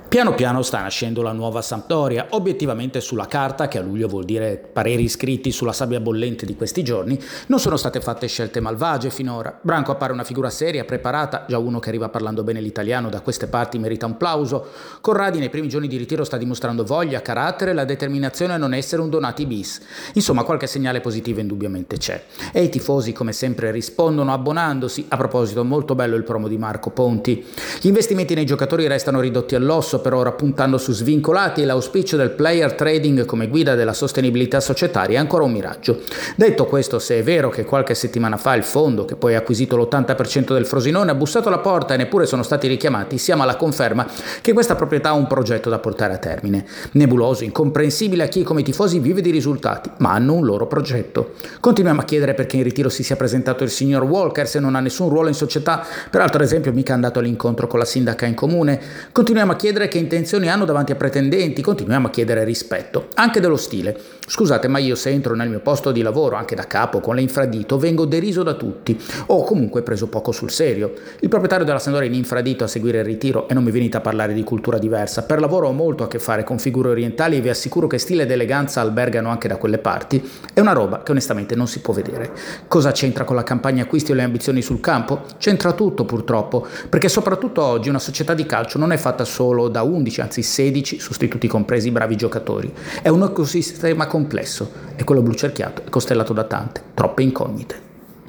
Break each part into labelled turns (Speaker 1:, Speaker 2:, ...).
Speaker 1: Piano piano sta nascendo la nuova Sampdoria, obiettivamente sulla carta, che a luglio vuol dire pareri scritti sulla sabbia bollente di questi giorni, non sono state fatte scelte malvagie finora. Branco appare una figura seria, preparata, già uno che arriva parlando bene l'italiano da queste parti merita un plauso. Corradi nei primi giorni di ritiro sta dimostrando voglia, carattere e la determinazione a non essere un Donati bis. Insomma, qualche segnale positivo indubbiamente c'è. E i tifosi come sempre rispondono abbonandosi. A proposito, molto bello il promo di Marco Ponti. Gli investimenti nei giocatori restano ridotti all'osso per ora, puntando su svincolati, e l'auspicio del player trading come guida della sostenibilità societaria è ancora un miraggio. Detto questo, se è vero che qualche settimana fa il fondo, che poi ha acquisito l'80% del Frosinone, ha bussato alla porta e neppure sono stati richiamati, siamo alla conferma che questa proprietà ha un progetto da portare a termine. Nebuloso, incomprensibile a chi come i tifosi vive di risultati, ma hanno un loro progetto. Continuiamo a chiedere perché in ritiro si sia presentato il signor Walker se non ha nessun ruolo in società, peraltro ad esempio mica è andato all'incontro con la sindaca in comune. Continuiamo a chiedere che intenzioni hanno davanti a pretendenti, continuiamo a chiedere rispetto, anche dello stile. Scusate, ma io se entro nel mio posto di lavoro, anche da capo, con l'infradito, vengo deriso da tutti, o comunque preso poco sul serio. Il proprietario della Sampdoria in infradito a seguire il ritiro, e non mi venite a parlare di cultura diversa. Per lavoro ho molto a che fare con figure orientali e vi assicuro che stile ed eleganza albergano anche da quelle parti. È una roba che onestamente non si può vedere. Cosa c'entra con la campagna acquisti o le ambizioni sul campo? C'entra tutto purtroppo, perché soprattutto oggi una società di calcio non è fatta solo da 11, anzi 16, sostituti compresi, bravi giocatori. È un ecosistema complesso e quello blu cerchiato è costellato da tante, troppe incognite.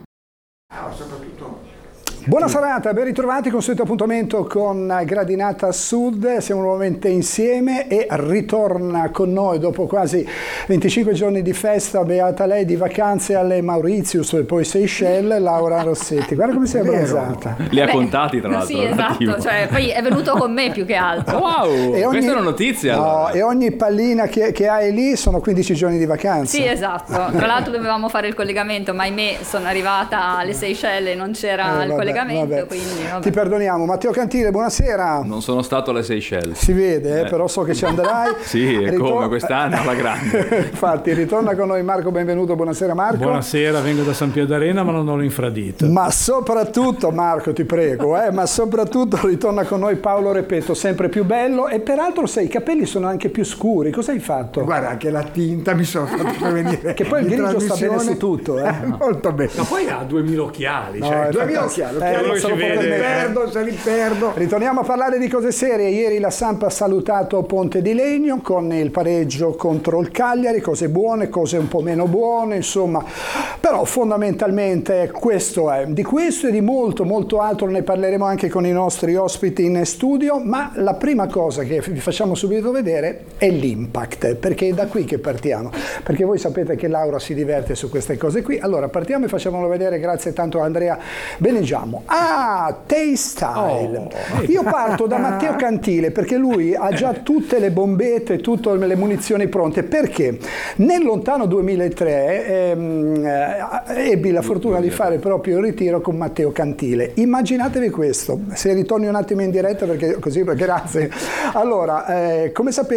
Speaker 2: Buona serata, ben ritrovati con il solito appuntamento con Gradinata Sud. Siamo nuovamente insieme e ritorna con noi dopo quasi 25 giorni di festa, beata lei, di vacanze alle Mauritius e poi Seychelles, Laura Rossetti. Guarda come sei abbronzata.
Speaker 3: Li ha contati tra l'altro.
Speaker 4: Sì, esatto, cioè, poi è venuto con me più che altro.
Speaker 3: Wow, questa è una notizia.
Speaker 2: No,
Speaker 3: allora.
Speaker 2: E ogni pallina che hai lì sono 15 giorni di vacanza.
Speaker 4: Sì, esatto. Tra l'altro dovevamo fare il collegamento, ma ahimè sono arrivata alle Seychelles e non c'era il collegamento. Quindi,
Speaker 2: ti perdoniamo. Matteo Cantile, buonasera.
Speaker 3: Non sono stato alle Seychelles.
Speaker 2: Si vede, però so che ci andrai.
Speaker 3: Sì, come quest'anno alla grande.
Speaker 2: Infatti, ritorna con noi Marco, benvenuto. Buonasera Marco.
Speaker 5: Buonasera, vengo da San Piero d'Arena ma non ho l'infradito.
Speaker 2: Ma soprattutto, Marco, ti prego, ma soprattutto ritorna con noi Paolo Repetto, sempre più bello, e peraltro i capelli sono anche più scuri. Cosa hai fatto?
Speaker 6: Guarda, anche la tinta mi sono fatto venire.
Speaker 2: Che poi il grigio sta bene su tutto.
Speaker 6: Molto bene.
Speaker 5: Ma poi ha 2000 occhiali.
Speaker 6: No, 2000 occhiali. Se li perdo.
Speaker 2: Ritorniamo a parlare di cose serie. Ieri la Samp ha salutato Ponte di Legno con il pareggio contro il Cagliari, cose buone, cose un po' meno buone, insomma. Però fondamentalmente questo è. Di questo e di molto molto altro ne parleremo anche con i nostri ospiti in studio, ma la prima cosa che vi facciamo subito vedere è l'Impact, perché è da qui che partiamo, perché voi sapete che Laura si diverte su queste cose qui. Allora partiamo e facciamolo vedere, grazie tanto a Andrea Benegiamo. Taste Style. Io parto da Matteo Cantile perché lui ha già tutte le bombette, tutte le munizioni pronte, perché nel lontano 2003 ebbi la fortuna di fare proprio il ritiro con Matteo Cantile. Immaginatevi questo, se ritorni un attimo in diretta perché così, grazie. Allora, come sapete